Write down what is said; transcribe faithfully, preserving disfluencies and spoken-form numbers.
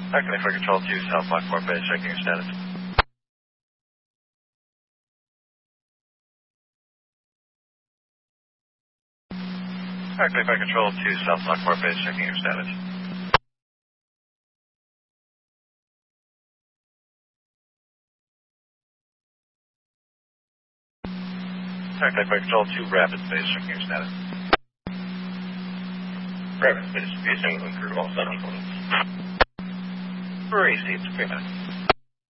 Acme for Control two, South Lockport Base, checking your status. Acme for Control two, South Lockport Base, checking your status. Acme for Control two, Rapid Base, checking your status. Rapid Base, facing through all seven points. Received, three minutes.